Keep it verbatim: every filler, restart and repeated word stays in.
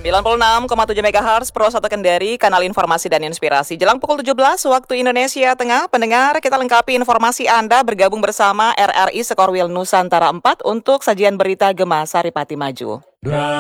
sembilan puluh enam koma tujuh megahertz Pro satu Kendari, kanal informasi dan inspirasi. Jelang pukul tujuh belas waktu Indonesia Tengah, pendengar, kita lengkapi informasi Anda bergabung bersama R R I Sekorwil Nusantara empat untuk sajian berita Gema Saripati Maju.